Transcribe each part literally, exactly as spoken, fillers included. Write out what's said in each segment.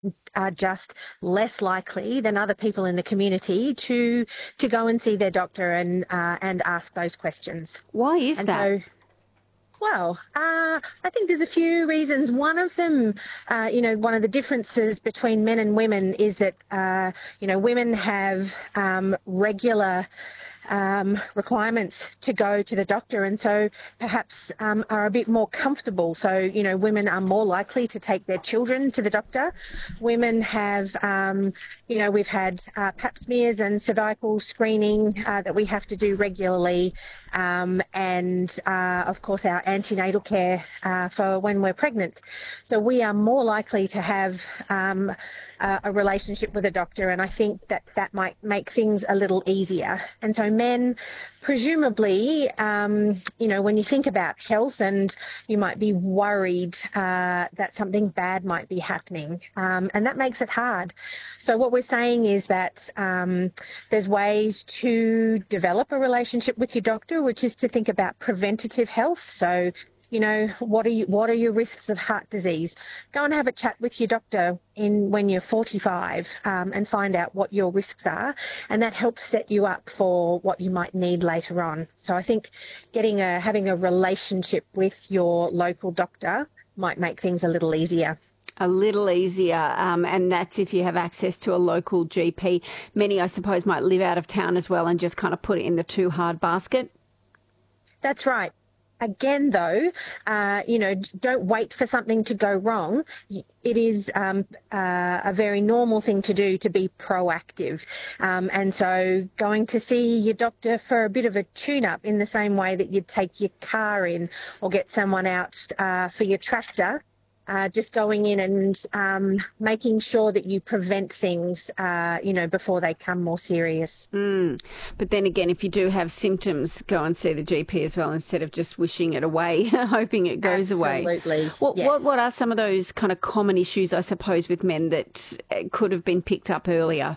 are just less likely than other people in the community to to go and see their doctor and uh, and ask those questions. Why is And that? so, well, uh, I think there's a few reasons. One of them, uh, you know, one of the differences between men and women is that, uh, you know, women have um, regular um, requirements to go to the doctor, and so perhaps um, are a bit more comfortable. So, you know, women are more likely to take their children to the doctor. Women have, um, you know, we've had uh, pap smears and cervical screening uh, that we have to do regularly, um, and uh, of course our antenatal care uh, for when we're pregnant. So we are more likely to have um, uh, a relationship with a doctor, and I think that that might make things a little easier. And so men, presumably, um, you know, when you think about health and you might be worried uh, that something bad might be happening, um, and that makes it hard. So what we're saying is that um, there's ways to develop a relationship with your doctor, which is to think about preventative health. So, you know, what are you, what are your risks of heart disease? Go and have a chat with your doctor in when you're forty-five um, and find out what your risks are, and that helps set you up for what you might need later on. So I think getting a having a relationship with your local doctor might make things a little easier. A little easier, um, and that's if you have access to a local G P. Many, I suppose, might live out of town as well and just kind of put it in the too hard basket. That's right. Again, though, uh, you know, don't wait for something to go wrong. It is um, uh, a very normal thing to do to be proactive. Um, and so going to see your doctor for a bit of a tune-up in the same way that you'd take your car in or get someone out uh, for your tractor, Uh, just going in and um, making sure that you prevent things, uh, you know, before they come more serious. Mm. But then again, if you do have symptoms, go and see the G P as well instead of just wishing it away, hoping it goes Absolutely. away. Absolutely. What, Yes. what, what are some of those kind of common issues, I suppose, with men that could have been picked up earlier?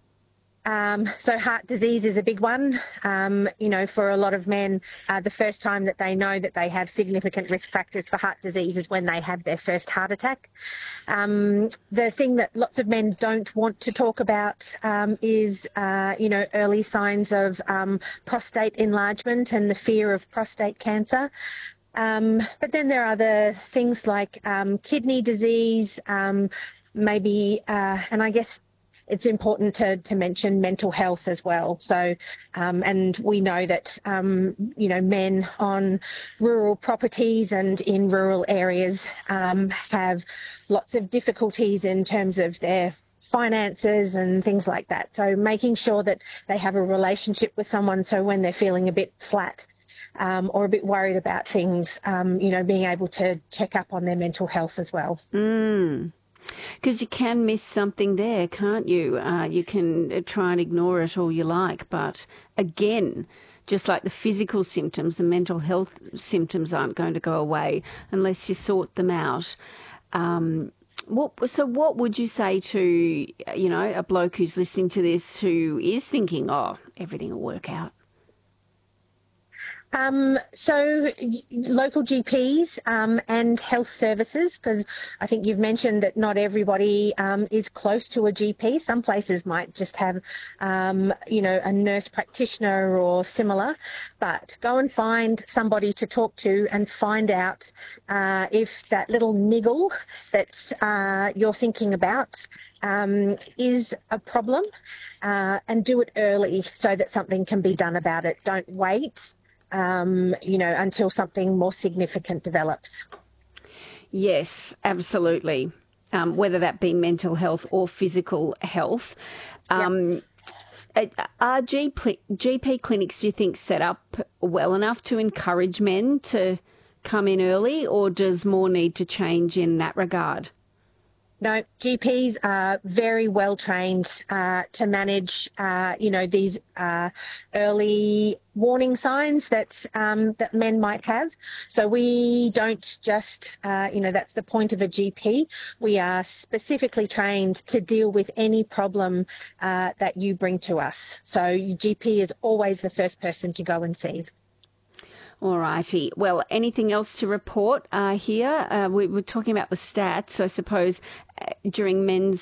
Um, so heart disease is a big one. Um, you know, for a lot of men, uh, the first time that they know that they have significant risk factors for heart disease is when they have their first heart attack. Um, the thing that lots of men don't want to talk about um, is, uh, you know, early signs of um, prostate enlargement and the fear of prostate cancer. Um, but then there are other things like um, kidney disease, um, maybe, uh, and I guess it's important to, to mention mental health as well. So, um, and we know that, um, you know, men on rural properties and in rural areas um, have lots of difficulties in terms of their finances and things like that. So making sure that they have a relationship with someone, so when they're feeling a bit flat um, or a bit worried about things, um, you know, being able to check up on their mental health as well. Mm. Because you can miss something there, can't you? Uh, you can try and ignore it all you like. But again, just like the physical symptoms, the mental health symptoms aren't going to go away unless you sort them out. Um, what, so what would you say to, you know, a bloke who's listening to this who is thinking, oh, everything will work out? Um, so local G Ps um, and health services, because I think you've mentioned that not everybody um, is close to a G P. Some places might just have, um, you know, a nurse practitioner or similar, but go and find somebody to talk to and find out uh, if that little niggle that uh, you're thinking about um, is a problem, uh, and do it early so that something can be done about it. Don't wait. Um, you know, until something more significant develops. Yes, absolutely. Um, whether that be mental health or physical health. Um, yep. Are G P, G P clinics, do you think, set up well enough to encourage men to come in early, or does more need to change in that regard? No, G Ps are very well trained uh, to manage, uh, you know, these uh, early warning signs that um, that men might have. So we don't just, uh, you know, that's the point of a G P. We are specifically trained to deal with any problem uh, that you bring to us. So your G P is always the first person to go and see. All righty. Well, anything else to report uh, here? Uh, we were talking about the stats, I suppose, uh, during men's